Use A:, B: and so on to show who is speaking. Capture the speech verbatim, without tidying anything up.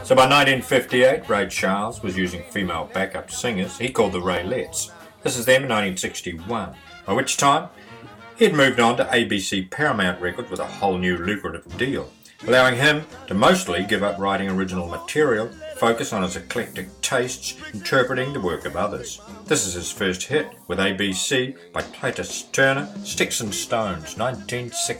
A: So by nineteen fifty-eight, Ray Charles was using female backup singers he called the Raylettes. This is them in nineteen sixty-one, by which time he had moved on to A B C Paramount Records with a whole new lucrative deal, allowing him to mostly give up writing original material, focus on his eclectic tastes, interpreting the work of others. This is his first hit with A B C by Titus Turner, Sticks and Stones, nineteen sixty.